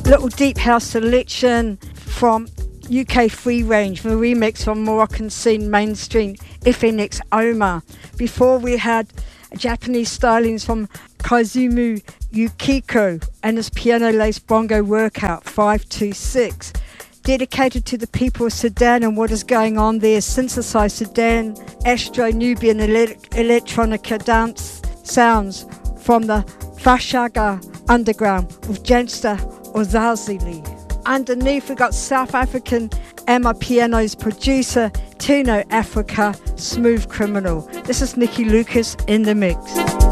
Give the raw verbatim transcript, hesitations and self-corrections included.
Little deep house selection from U K Free Range, the remix from Moroccan scene mainstream Ifenix Oma. Before we had Japanese stylings from Kazumu Yukiko and his piano-laced bongo workout five two six. Dedicated to the people of Sudan and what is going on there, synthesized Sudan, Astro-Nubian ele- electronica dance sounds from the Fashaga underground with Jansta Ozazili. Underneath we got South African Emma Piano's producer, Tino Africa, Smooth Criminal. This is Nikki Lucas in the mix.